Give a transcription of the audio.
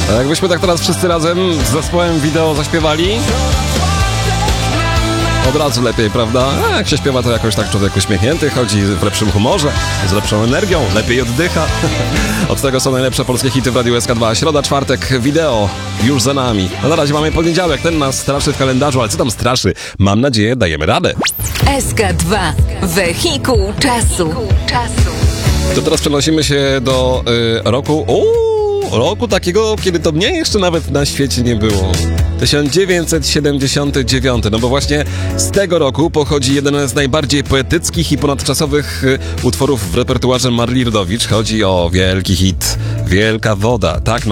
A jakbyśmy tak teraz wszyscy razem z zespołem wideo zaśpiewali, od razu lepiej, prawda? A jak się śpiewa, to jakoś tak człowiek uśmiechnięty, chodzi w lepszym humorze, z lepszą energią, lepiej oddycha. Od tego są najlepsze polskie hity w Radiu SK2. Środa, czwartek, wideo już za nami. No na razie mamy poniedziałek, ten nas straszy w kalendarzu, ale co tam straszy? Mam nadzieję, dajemy radę. SK2. Wehikuł czasu. To teraz przenosimy się do roku takiego, kiedy to mnie jeszcze nawet na świecie nie było. 1979, no bo właśnie z tego roku pochodzi jeden z najbardziej poetyckich i ponadczasowych utworów w repertuarze Marli Rodowicz. Chodzi o wielki hit Wielka Woda, tak?